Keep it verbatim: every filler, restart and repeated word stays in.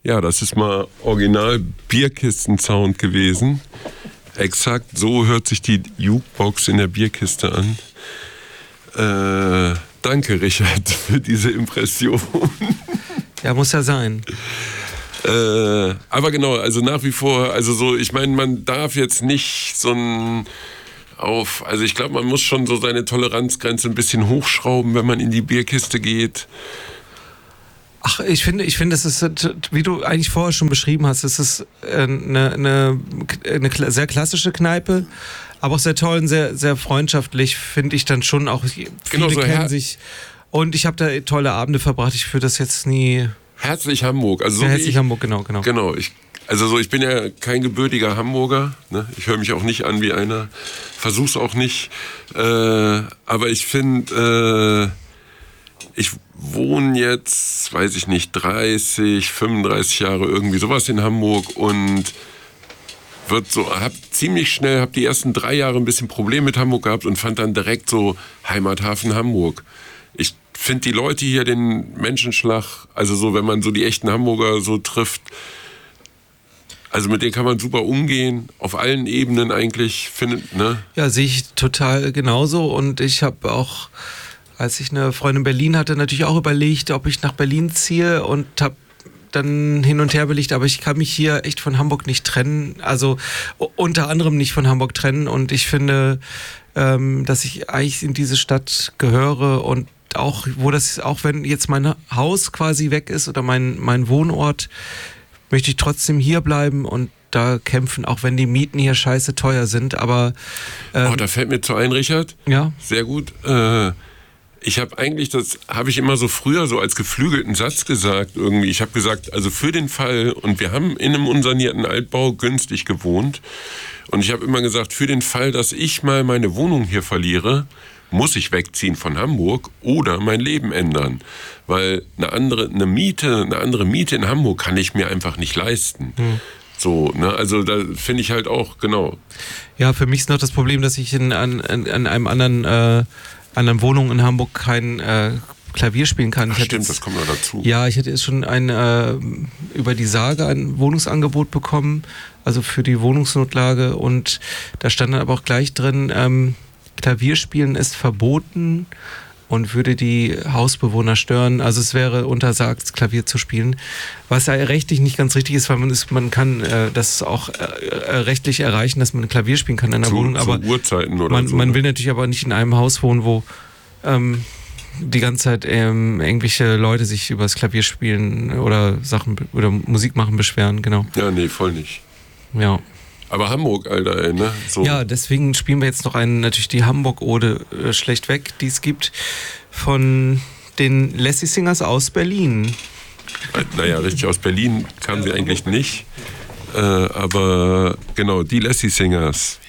Ja, das ist mal original Bierkisten-Sound gewesen. Exakt so hört sich die Jukebox in der Bierkiste an. Äh, danke, Richard, für diese Impression. Ja, muss ja sein. Äh, aber genau, also nach wie vor, also so, ich meine, man darf jetzt nicht so ein auf, also ich glaube, man muss schon so seine Toleranzgrenze ein bisschen hochschrauben, wenn man in die Bierkiste geht. Ach, ich finde, ich finde, es ist, wie du eigentlich vorher schon beschrieben hast, es ist eine, eine, eine sehr klassische Kneipe, aber auch sehr toll und sehr, sehr freundschaftlich, finde ich dann schon auch. Viele genau, so kennen sich und ich habe da tolle Abende verbracht. Ich würde das jetzt nie. Herzlich Hamburg. Also so Herzlich ich, Hamburg, genau, genau. Genau, ich, also so, ich bin ja kein gebürtiger Hamburger, ne? Ich höre mich auch nicht an wie einer, versuch's auch nicht, äh, aber ich finde, äh, ich wohne jetzt, weiß ich nicht, dreißig, fünfunddreißig Jahre irgendwie sowas in Hamburg und wird so, hab ziemlich schnell, hab die ersten drei Jahre ein bisschen Probleme mit Hamburg gehabt und fand dann direkt so Heimathafen Hamburg. Ich finde die Leute hier, den Menschenschlag, also so, wenn man so die echten Hamburger so trifft, also mit denen kann man super umgehen, auf allen Ebenen eigentlich, findet, ne? Ja, sehe ich total genauso und ich habe auch, als ich eine Freundin in Berlin hatte, natürlich auch überlegt, ob ich nach Berlin ziehe und habe dann hin und her belegt, aber ich kann mich hier echt von Hamburg nicht trennen, also unter anderem nicht von Hamburg trennen und ich finde, ähm, dass ich eigentlich in diese Stadt gehöre und auch, wo das, auch wenn jetzt mein Haus quasi weg ist oder mein, mein Wohnort, möchte ich trotzdem hier bleiben und da kämpfen, auch wenn die Mieten hier scheiße teuer sind, aber ähm, oh, da fällt mir zu ein, Richard. Ja. Sehr gut. Äh, ich habe eigentlich, das habe ich immer so früher so als geflügelten Satz gesagt irgendwie. Ich habe gesagt, also für den Fall, und wir haben in einem unsanierten Altbau günstig gewohnt und ich habe immer gesagt, für den Fall, dass ich mal meine Wohnung hier verliere, muss ich wegziehen von Hamburg oder mein Leben ändern. Weil eine andere, eine Miete, eine andere Miete in Hamburg kann ich mir einfach nicht leisten. Hm. So, ne, also da finde ich halt auch, genau. Ja, für mich ist noch das Problem, dass ich in, an, an einem anderen, äh, anderen Wohnung in Hamburg kein äh, Klavier spielen kann. Ach, ich stimmt, jetzt, das kommt noch dazu. Ja, ich hätte jetzt schon ein, äh, über die Sage ein Wohnungsangebot bekommen, also für die Wohnungsnotlage und da stand dann aber auch gleich drin, ähm, Klavierspielen ist verboten und würde die Hausbewohner stören. Also es wäre untersagt, Klavier zu spielen. Was ja rechtlich nicht ganz richtig ist, weil man ist, man kann äh, das auch äh, rechtlich erreichen, dass man Klavier spielen kann in der zu, Wohnung. Aber zu Uhrzeiten oder man, so. Man will natürlich aber nicht in einem Haus wohnen, wo ähm, die ganze Zeit ähm, irgendwelche Leute sich über das Klavierspielen oder Sachen oder Musik machen beschweren. Genau. Ja, nee, voll nicht. Ja. Aber Hamburg, Alter, ey, ne? So. Ja, deswegen spielen wir jetzt noch einen, natürlich die Hamburg-Ode äh, schlecht weg, die es gibt, von den Lassie Singers aus Berlin. Naja, richtig, aus Berlin kamen sie eigentlich nicht. Äh, aber genau, die Lassie Singers.